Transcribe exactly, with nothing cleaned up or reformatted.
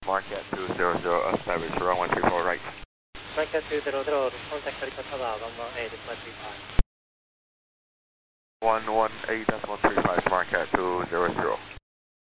Market two zero zero, establish runway three four right. Market two zero zero, contact Calicut Tower, one one eight point three five. one one eight point three five, Market two zero zero.